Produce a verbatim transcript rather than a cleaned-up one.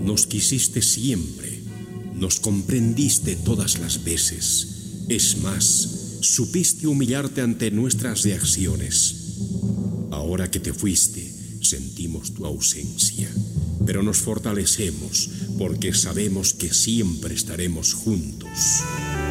Nos quisiste siempre, nos comprendiste todas las veces. Es más, supiste humillarte ante nuestras reacciones. Ahora que te fuiste, sentimos tu ausencia, pero nos fortalecemos porque sabemos que siempre estaremos juntos.